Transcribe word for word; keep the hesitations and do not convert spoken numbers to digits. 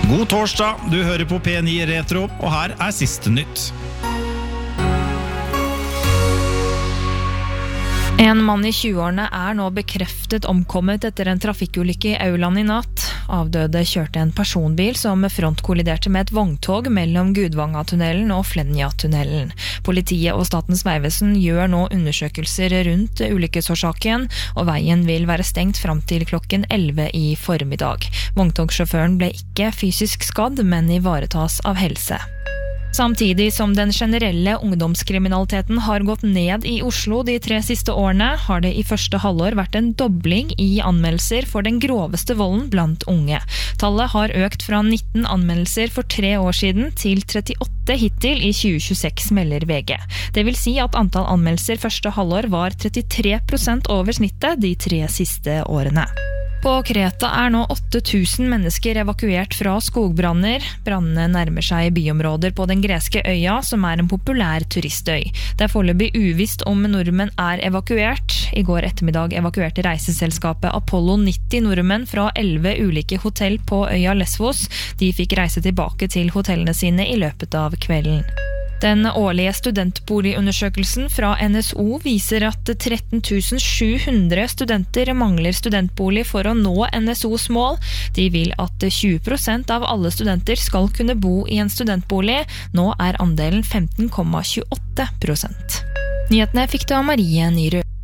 God torsdag, du hører på P ni Retro, og her er siste nytt. En mann i tjueårene er nå bekreftet omkommet etter en trafikkulykke i Auland i natt. Avdøde kjørte en personbil som frontkolliderte med et vogntog mellom Gudvangatunnelen og Flenjatunnelen. Politiet og Statens vegvesen gjør nå undersøkelser rundt ulykkesårsaken, og veien vil være stengt fram til klokken elleve i formiddag. Vogntogsjåføren ble ikke fysisk skadd, men ivaretas av helse. Samtidig som den generelle ungdomskriminaliteten har gått ned i Oslo de tre siste årene, har det i første halvår vært en dobling i anmeldelser for den groveste volden blant unge. Tallet har økt fra nitten anmeldelser for tre år siden til trettiåtte hittil i tjue tjueseks, melder V G. Det vil si at antall anmeldelser første halvår var trettitre prosent over snittet de tre siste årene. På Kreta er nå åtte tusen mennesker evakuert fra skogbranner. Brannene nærmer seg byområder på den greske øya, som er en populær turistøy. Det er foreløpig uvisst om nordmenn er evakuert. I går ettermiddag evakuerte reiseselskapet Apollo nitti nordmenn fra elleve ulike hotell på øya Lesvos. De fikk reise tilbake til hotellene sine i løpet av kvelden. Den årlige studentboligundersøkelsen fra N S O viser at tretten tusen sju hundre studenter mangler studentbolig for å nå N S O's mål. De vil at tjue prosent av alle studenter skal kunne bo i en studentbolig. Nå er andelen femten komma tjueåtte prosent. Nyhetene fikk du av Marie Nyrud.